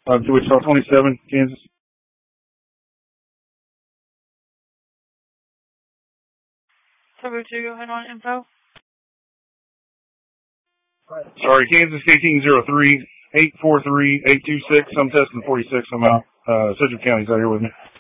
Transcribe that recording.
Wichita 27, Kansas. Turbo 2, go ahead on info. Sorry, Kansas 1803, 843, 826. I'm testing 46. I'm out. Sedgwick County's out here with me.